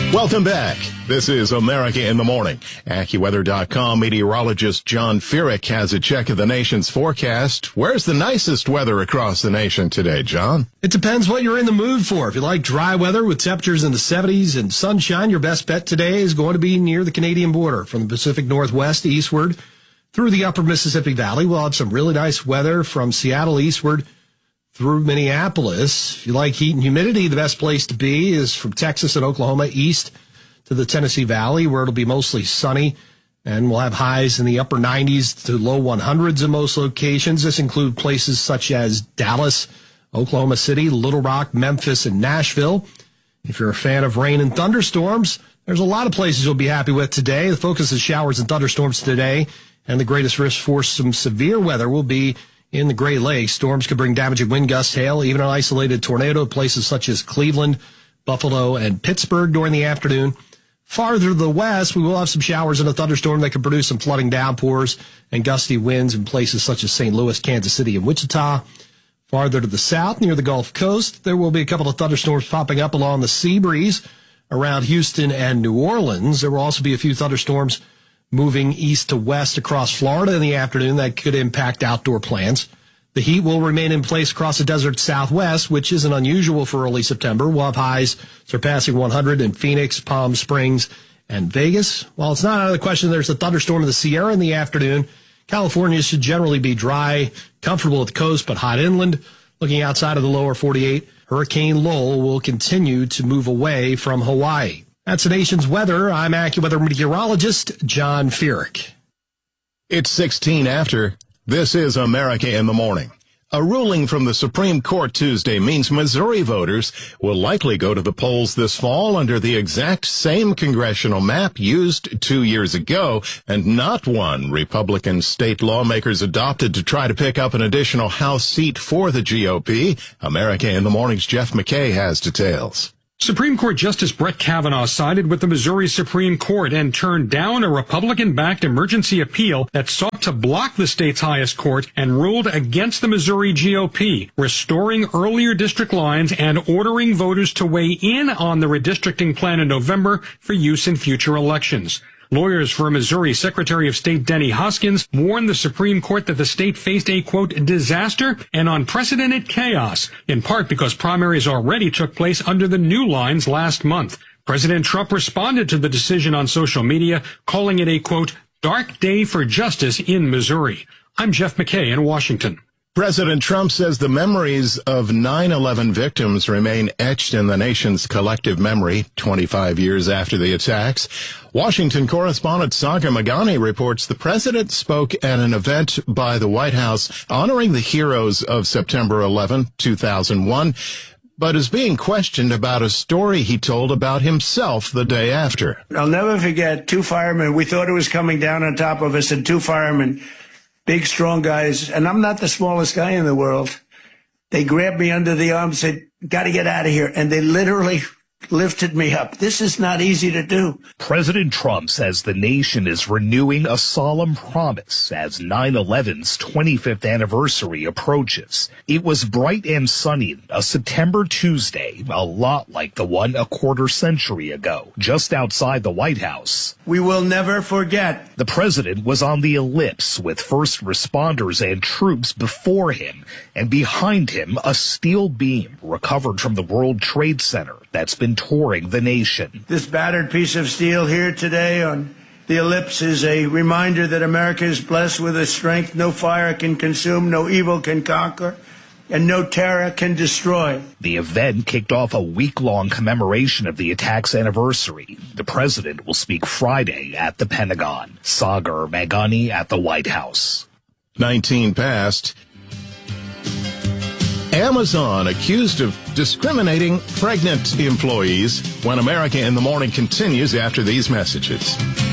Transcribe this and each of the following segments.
Welcome back. This is America in the Morning. AccuWeather.com meteorologist John Feerick has a check of the nation's forecast. Where's the nicest weather across the nation today, John? It depends what you're in the mood for. If you like dry weather with temperatures in the 70s and sunshine, your best bet today is going to be near the Canadian border from the Pacific Northwest eastward through the upper Mississippi Valley. We'll have some really nice weather from Seattle eastward through Minneapolis. If you like heat and humidity, the best place to be is from Texas and Oklahoma east to the Tennessee Valley, where it'll be mostly sunny, and we'll have highs in the upper 90s to low 100s in most locations. This includes places such as Dallas, Oklahoma City, Little Rock, Memphis, and Nashville. If you're a fan of rain and thunderstorms, there's a lot of places you'll be happy with today. The focus is showers and thunderstorms today, and the greatest risk for some severe weather will be in the Great Lakes. Storms could bring damaging wind gusts, hail, even an isolated tornado to places such as Cleveland, Buffalo, and Pittsburgh during the afternoon. Farther to the west, we will have some showers and a thunderstorm that could produce some flooding downpours and gusty winds in places such as St. Louis, Kansas City, and Wichita. Farther to the south, near the Gulf Coast, there will be a couple of thunderstorms popping up along the sea breeze around Houston and New Orleans. There will also be a few thunderstorms moving east to west across Florida in the afternoon that could impact outdoor plans. The heat will remain in place across the desert southwest, which isn't unusual for early September. We'll have highs surpassing 100 in Phoenix, Palm Springs, and Vegas. While it's not out of the question there's a thunderstorm in the Sierra in the afternoon, California should generally be dry, comfortable at the coast, but hot inland. Looking outside of the lower 48, Hurricane Lowell will continue to move away from Hawaii. That's the nation's weather. I'm AccuWeather meteorologist John Feerick. It's 16 after. This is America in the Morning. A ruling from the Supreme Court Tuesday means Missouri voters will likely go to the polls this fall under the exact same congressional map used 2 years ago, and not one Republican state lawmakers adopted to try to pick up an additional House seat for the GOP. America in the Morning's Jeff McKay has details. Supreme Court Justice Brett Kavanaugh sided with the Missouri Supreme Court and turned down a Republican-backed emergency appeal that sought to block the state's highest court and ruled against the Missouri GOP, restoring earlier district lines and ordering voters to weigh in on the redistricting plan in November for use in future elections. Lawyers for Missouri Secretary of State Denny Hoskins warned the Supreme Court that the state faced a, quote, disaster and unprecedented chaos, in part because primaries already took place under the new lines last month. President Trump responded to the decision on social media, calling it a, quote, dark day for justice in Missouri. I'm Jeff McKay in Washington. President Trump says the memories of 9/11 victims remain etched in the nation's collective memory 25 years after the attacks. Washington correspondent Sagar Meghani reports the president spoke at an event by the White House honoring the heroes of September 11, 2001, but is being questioned about a story he told about himself the day after. I'll never forget two firemen. We thought it was coming down on top of us, and two firemen, big, strong guys, and I'm not the smallest guy in the world. They grabbed me under the arm and said, got to get out of here. And they literally lifted me up. This is not easy to do. President Trump says the nation is renewing a solemn promise as 9/11's 25th anniversary approaches. It was bright and sunny, a September Tuesday, a lot like the one a quarter century ago, just outside the White House. We will never forget. The president was on the ellipse with first responders and troops before him, and behind him a steel beam recovered from the World Trade Center that's been touring the nation. This battered piece of steel here today on the ellipse is a reminder that America is blessed with a strength no fire can consume, no evil can conquer, and no terror can destroy. The event kicked off a week-long commemoration of the attack's anniversary. The president will speak Friday at the Pentagon. Sagar Meghani at the White House. 19 past. Amazon accused of discriminating pregnant employees when America in the Morning continues after these messages.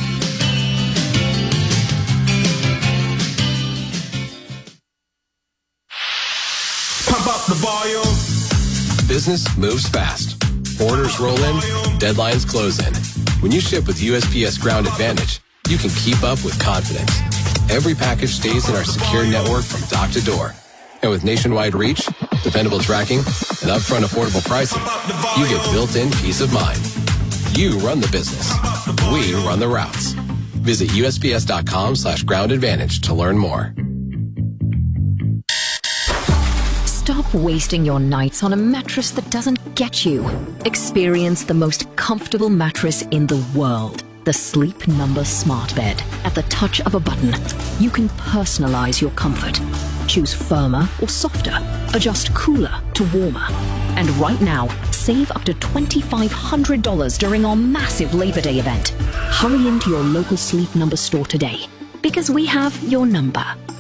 Pump up the volume. Business moves fast. Orders roll in, deadlines close in. When you ship with USPS Ground Advantage, you can keep up with confidence. Every package stays in our secure network from dock to door. And with nationwide reach, dependable tracking, and upfront affordable pricing, you get built-in peace of mind. You run the business. We run the routes. Visit USPS.com/groundadvantage to learn more. Stop wasting your nights on a mattress that doesn't get you. Experience the most comfortable mattress in the world. The Sleep Number Smart Bed. At the touch of a button, you can personalize your comfort. Choose firmer or softer. Adjust cooler to warmer. And right now, save up to $2,500 during our massive Labor Day event. Hurry into your local Sleep Number store today, because we have your number.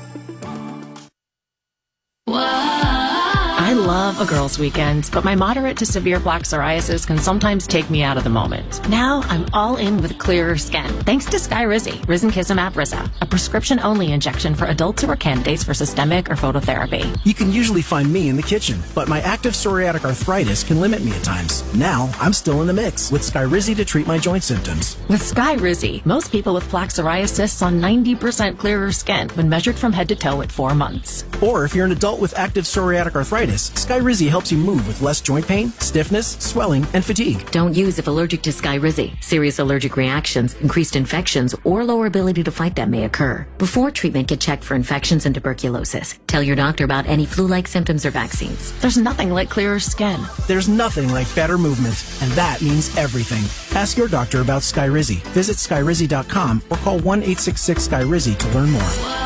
I love a girls' weekend, but my moderate to severe plaque psoriasis can sometimes take me out of the moment. Now I'm all in with clearer skin, thanks to Skyrizi, Risankizumab Rizza, a prescription-only injection for adults who are candidates for systemic or phototherapy. You can usually find me in the kitchen, but my active psoriatic arthritis can limit me at times. Now I'm still in the mix with Skyrizi to treat my joint symptoms. With Skyrizi, most people with plaque psoriasis saw 90% clearer skin when measured from head to toe at 4 months. Or if you're an adult with active psoriatic arthritis, Skyrizi helps you move with less joint pain, stiffness, swelling, and fatigue. Don't use if allergic to Skyrizi. Serious allergic reactions, increased infections, or lower ability to fight them may occur. Before treatment, get checked for infections and tuberculosis. Tell your doctor about any flu-like symptoms or vaccines. There's nothing like clearer skin. There's nothing like better movement, and that means everything. Ask your doctor about Skyrizi. Visit Skyrizi.com or call 1-866-SKYRIZI to learn more.